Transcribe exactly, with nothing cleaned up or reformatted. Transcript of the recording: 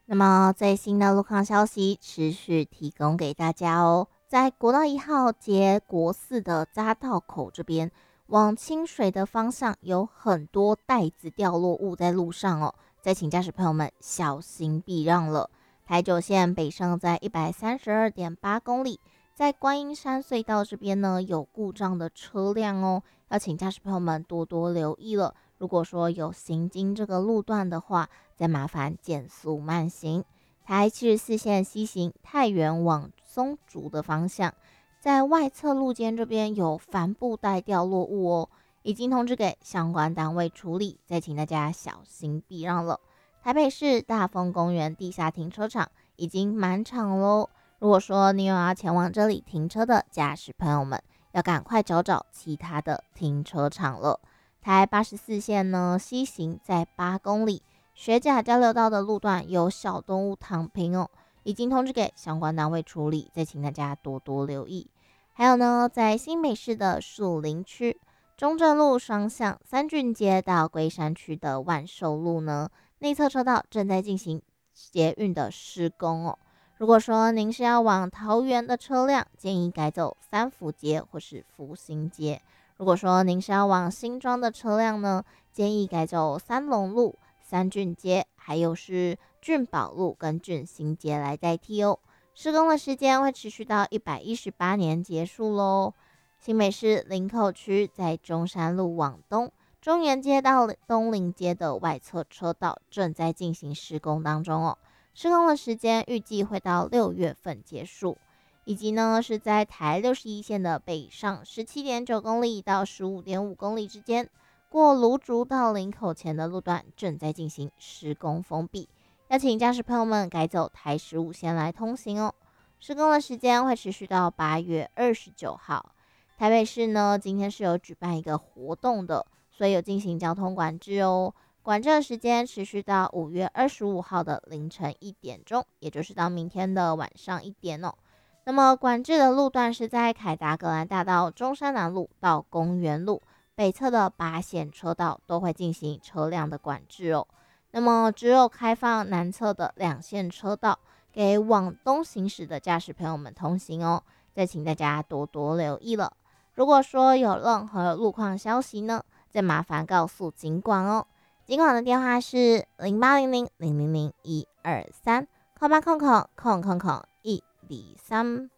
那么最新的路况消息持续提供给大家哦。在国道一号接国四的匝道口这边，往清水的方向有很多袋子掉落物在路上哦，再请驾驶朋友们小心避让了。台九线北上在一百三十二点八公里，在观音山隧道这边呢有故障的车辆哦，要请驾驶朋友们多多留意了。如果说有行经这个路段的话，再麻烦减速慢行。台七十四线西行太原往松竹的方向，在外侧路肩这边有帆布袋掉落物哦，已经通知给相关单位处理，再请大家小心避让了。台北市大丰公园地下停车场已经满场喽，如果说你有要前往这里停车的驾驶朋友们，要赶快找找其他的停车场了。台八十四线呢西行在八公里，学甲交流道的路段有小动物躺平哦，已经通知给相关单位处理，再请大家多多留意。还有呢，在新北市的树林区中正路双向三郡街到龟山区的万寿路呢，内侧车道正在进行捷运的施工哦。如果说您是要往桃园的车辆，建议改走三福街或是福兴街。如果说您是要往新庄的车辆呢，建议改走三龙路、三郡街，还有是郡宝路跟郡新街来代替哦。施工的时间会持续到一百一十八年结束喽。新北市林口区在中山路往东、中原街到东林街的外侧车道正在进行施工当中哦。施工的时间预计会到六月份结束。以及呢是在台六十一线的北上十七点九公里到十五点五公里之间，过芦竹到林口前的路段正在进行施工封闭，要请驾驶朋友们改走台十五线来通行哦。施工的时间会持续到八月二十九号。台北市呢今天是有举办一个活动的，所以有进行交通管制哦。管制的时间持续到五月二十五号的凌晨一点钟，也就是到明天的晚上一点哦。那么管制的路段是在凯达格兰大道中山南路到公园路北侧的八线车道都会进行车辆的管制哦。那么只有开放南侧的两线车道给往东行驶的驾驶朋友们通行哦，再请大家多多留意了。如果说有任何路况消息呢，再麻烦告诉警管哦。警管的电话是零八零零零零零一二三，空八空空空空空一。第三。